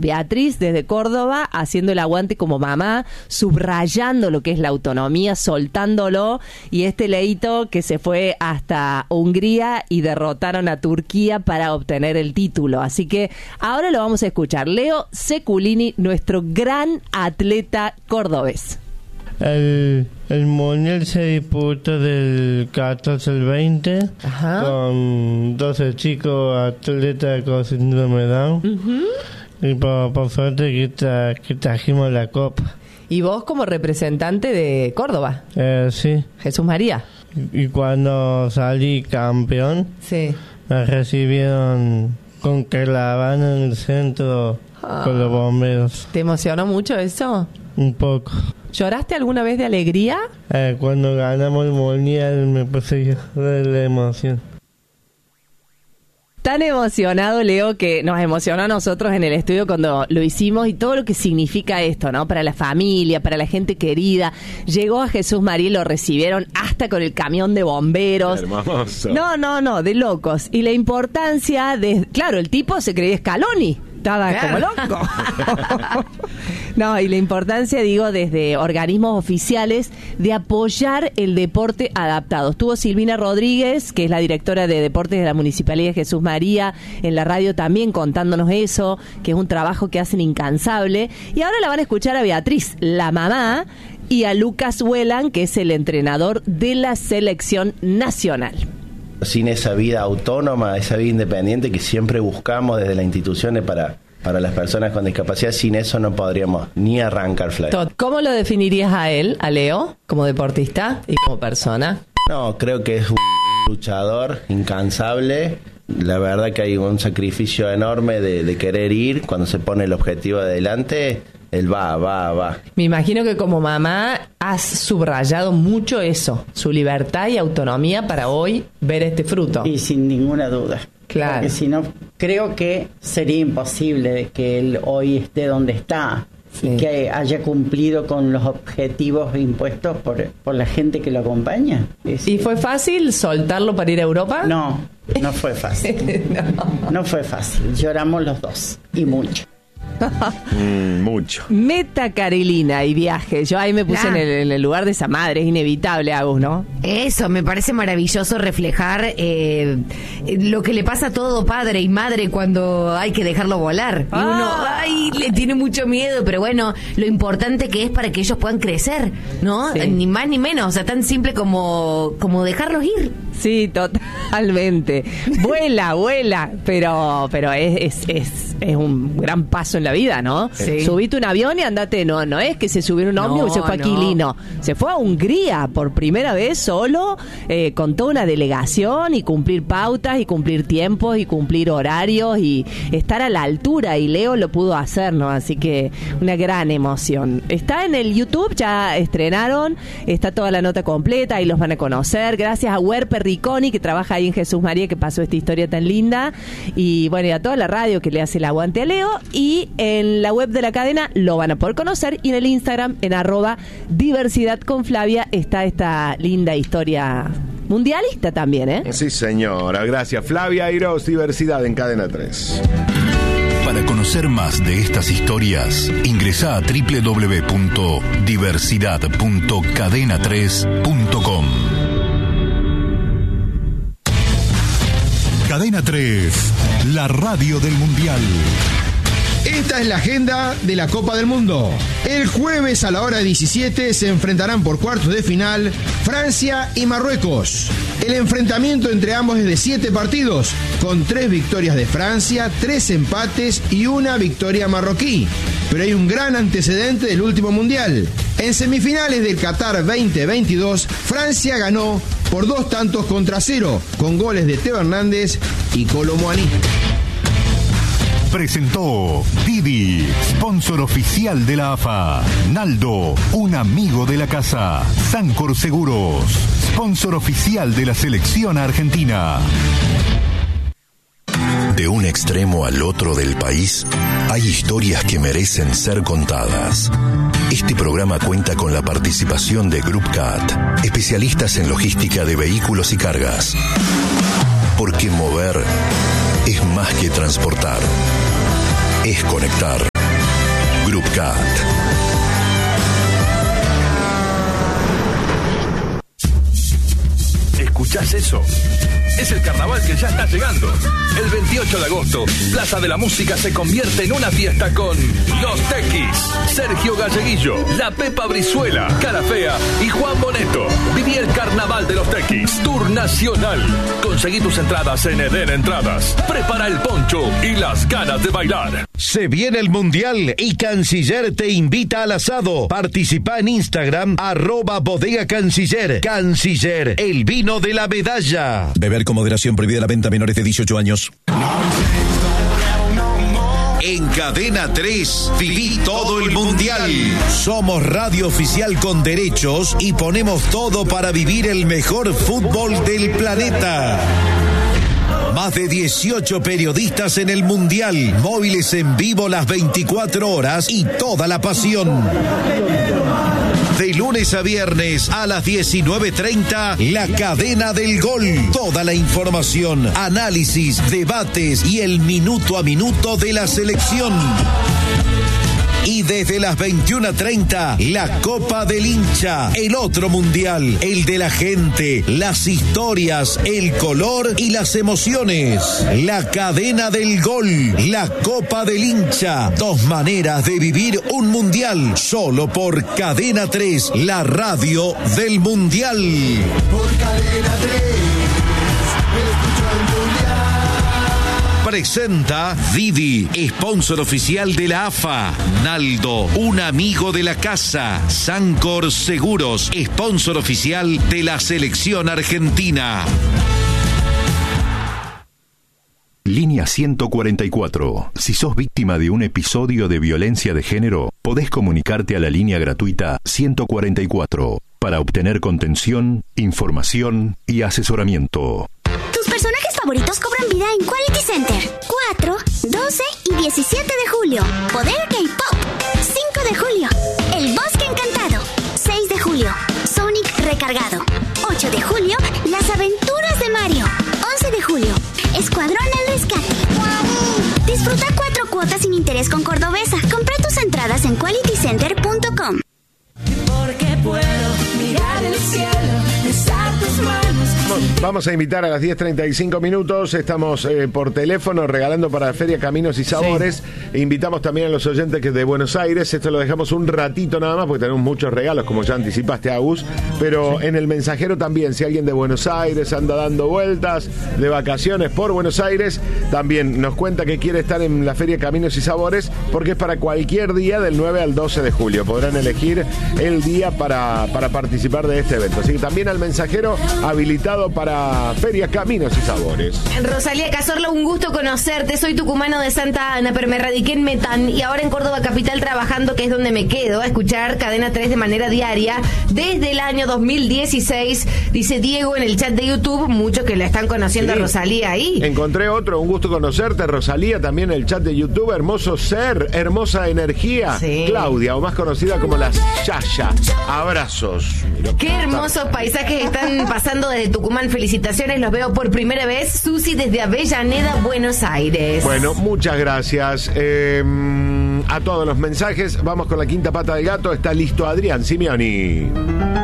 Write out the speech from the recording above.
Beatriz desde Córdoba haciendo el aguante como mamá, subrayando lo que es la autonomía, soltándolo, y Leito que se fue hasta Hungría y derrotaron a Turquía para obtener el título. Así que ahora lo vamos a escuchar. Leo Seculini, nuestro gran atleta cordobés. El mundial se disputó del 14 al 20. Ajá. Con 12 chicos atletas con síndrome de Down. Uh-huh. Y por suerte que trajimos la copa. ¿Y vos como representante de Córdoba? Sí. Jesús María. Y cuando salí campeón, sí, me recibieron con caravana en el centro con los bomberos. ¿Te emocionó mucho eso? Un poco. ¿Lloraste alguna vez de alegría? Cuando ganamos el mundial me puse de la emoción. Tan emocionado, Leo, que nos emocionó a nosotros en el estudio cuando lo hicimos, y todo lo que significa esto, ¿no? Para la familia, para la gente querida. Llegó a Jesús María y lo recibieron hasta con el camión de bomberos. Hermoso. No, de locos. Y la importancia de... Claro, el tipo se creía Scaloni. Estaba como loco. No, y la importancia, digo, desde organismos oficiales de apoyar el deporte adaptado. Estuvo Silvina Rodríguez, que es la directora de deportes de la Municipalidad de Jesús María, en la radio también contándonos eso, que es un trabajo que hacen incansable. Y ahora la van a escuchar a Beatriz, la mamá, y a Lucas Whelan, que es el entrenador de la selección nacional. Sin esa vida autónoma, esa vida independiente que siempre buscamos desde las instituciones para las personas con discapacidad, sin eso no podríamos ni arrancar Fly. ¿Cómo lo definirías a él, a Leo, como deportista y como persona? No, creo que es un luchador incansable. La verdad que hay un sacrificio enorme de querer ir. Cuando se pone el objetivo adelante, él va. Me imagino que como mamá has subrayado mucho eso, su libertad y autonomía para hoy ver este fruto. Y sin ninguna duda. Claro. Porque si no, creo que sería imposible de que él hoy esté donde está. Sí. Y que haya cumplido con los objetivos impuestos por la gente que lo acompaña. ¿Y fue fácil soltarlo para ir a Europa? No fue fácil. No fue fácil. Lloramos los dos, y mucho. Mucho. Meta Carilina y viaje. Yo ahí me puse en el lugar de esa madre. Es inevitable, Agus, ¿no? Eso, me parece maravilloso reflejar lo que le pasa a todo padre y madre cuando hay que dejarlo volar. Y uno, le tiene mucho miedo, pero bueno, lo importante que es para que ellos puedan crecer, ¿no? Sí. Ni más ni menos, o sea, tan simple como dejarlos ir. Sí, totalmente. Vuela, pero es un gran paso en la vida, ¿no? Sí. Subite un avión y andate, no es que se subió un ómnibus y se fue a Quilino. Se fue a Hungría por primera vez solo, con toda una delegación, y cumplir pautas y cumplir tiempos y cumplir horarios y estar a la altura, y Leo lo pudo hacer, ¿no? Así que una gran emoción. Está en el YouTube, ya estrenaron, está toda la nota completa, ahí los van a conocer. Gracias a Werper Ricconi, que trabaja ahí en Jesús María, que pasó esta historia tan linda, y bueno, y a toda la radio que le hace el aguante a Leo. Y en la web de la cadena lo van a poder conocer, y en el Instagram en @diversidadconflavia está esta linda historia mundialista también, ¿eh? Sí, señora. Gracias, Flavia Airos, Diversidad en Cadena 3. Para conocer más de estas historias, ingresá a www.diversidad.cadena3.com. Cadena 3, la radio del Mundial. Esta es la agenda de la Copa del Mundo. El jueves a la hora 17 se enfrentarán por cuartos de final Francia y Marruecos. El enfrentamiento entre ambos es de 7 partidos, con 3 victorias de Francia, 3 empates y 1 victoria marroquí. Pero hay un gran antecedente del último mundial. En semifinales del Qatar 2022, Francia ganó por 2-0 con goles de Teo Hernández y Kolo Muani. Presentó Didi, sponsor oficial de la AFA. Naldo, un amigo de la casa. Sancor Seguros, sponsor oficial de la selección argentina. De un extremo al otro del país, hay historias que merecen ser contadas. Este programa cuenta con la participación de Group Cat, especialistas en logística de vehículos y cargas. Porque mover es más que transportar, es conectar. Group Cat. ¿Escuchás eso? Es el carnaval que ya está llegando. El 28 de agosto, Plaza de la Música se convierte en una fiesta con Los Tequis, Sergio Galleguillo, La Pepa Brizuela, Cara Fea y Juan Boneto. Viví el carnaval de Los Tequis, Tour Nacional. Conseguí tus entradas en Eden Entradas. Prepara el poncho y las ganas de bailar. Se viene el Mundial y Canciller te invita al asado. Participa en Instagram, @Bodega Canciller. Canciller, el vino de la medalla. Beber con moderación, prohibida la venta a menores de 18 años. En Cadena 3, viví todo el Mundial. Somos radio oficial con derechos y ponemos todo para vivir el mejor fútbol del planeta. Más de 18 periodistas en el Mundial, móviles en vivo las 24 horas y toda la pasión. De lunes a viernes a las 19:30, La Cadena del Gol. Toda la información, análisis, debates y el minuto a minuto de la selección. Y desde las 21:30, la Copa del Hincha, el otro mundial, el de la gente, las historias, el color y las emociones. La Cadena del Gol, la Copa del Hincha, 2 maneras de vivir un mundial, solo por Cadena 3, la radio del mundial. Por Cadena 3, escucho el mundial. Presenta Didi, sponsor oficial de la AFA. Naldo, un amigo de la casa. Sancor Seguros, sponsor oficial de la selección argentina. Línea 144. Si sos víctima de un episodio de violencia de género, podés comunicarte a la línea gratuita 144 para obtener contención, información y asesoramiento. Tus personajes favoritos cobran vida en Quality Center. 4, 12 y 17 de julio. Poder K-Pop. 5 de julio. El Bosque Encantado. 6 de julio. Sonic Recargado. 8 de julio. Las Aventuras de Mario. 11 de julio. Escuadrón al Rescate. Disfruta 4 cuotas sin interés con Cordobesa. Compra tus entradas en qualitycenter.com. Porque puedo mirar el cielo, besar tus manos. Vamos a invitar a las 10:35 minutos. Estamos por teléfono regalando para la Feria Caminos y Sabores. Sí. Invitamos también a los oyentes que de Buenos Aires. Esto lo dejamos un ratito nada más porque tenemos muchos regalos, como ya anticipaste, Agus. Pero sí, en el mensajero también, si alguien de Buenos Aires anda dando vueltas de vacaciones por Buenos Aires, también nos cuenta que quiere estar en la Feria Caminos y Sabores, porque es para cualquier día del 9 al 12 de julio. Podrán elegir el día para participar de este evento. Así que también al mensajero habilitado para Feria Caminos y Sabores. Rosalía Cazorla, un gusto conocerte. Soy tucumano de Santa Ana, pero me radiqué en Metán y ahora en Córdoba Capital trabajando, que es donde me quedo, a escuchar Cadena 3 de manera diaria desde el año 2016. Dice Diego en el chat de YouTube, muchos que la están conociendo, sí, a Rosalía ahí. Encontré otro, un gusto conocerte, Rosalía, también en el chat de YouTube. Hermoso ser, hermosa energía. Sí. Claudia, o más conocida como la Yaya. Abrazos. Qué hermosos paisajes están pasando desde Tucumán. Felicitaciones, los veo por primera vez. Susi desde Avellaneda, Buenos Aires. Bueno, muchas gracias. A todos los mensajes, vamos con la quinta pata del gato. Está listo Adrián Simeoni.